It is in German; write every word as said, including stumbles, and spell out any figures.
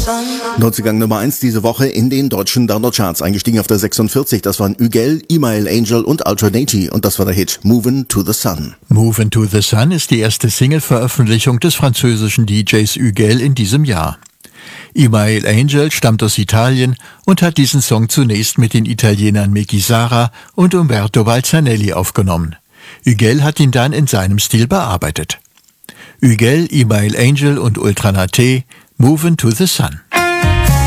Neuzugang Nummer eins diese Woche in den deutschen Download-Charts. Eingestiegen auf der sechsundvierzig, das waren Ügel, Email Angel und Alternati. Und das war der Hit Movin' to the Sun. Movin' to the Sun ist die erste Single-Veröffentlichung des französischen D Js Ügel in diesem Jahr. Email Angel stammt aus Italien und hat diesen Song zunächst mit den Italienern Miki Sara und Umberto Balzanelli aufgenommen. Ügel hat ihn dann in seinem Stil bearbeitet. Ügel, Email Angel und Ultranate, Movin' to the Sun.